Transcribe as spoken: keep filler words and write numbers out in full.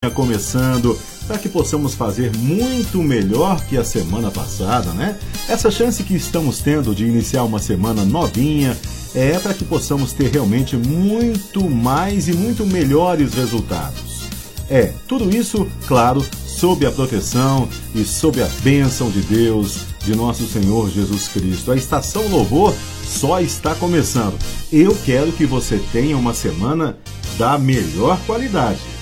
semana começando, para que possamos fazer muito melhor que a semana passada, né? Essa chance que estamos tendo de iniciar uma semana novinha é para que possamos ter realmente muito mais e muito melhores resultados. É, tudo isso, claro, sob a proteção e sob a bênção de Deus, de nosso Senhor Jesus Cristo. A Estação Louvor só está começando. Eu quero que você tenha uma semana da melhor qualidade.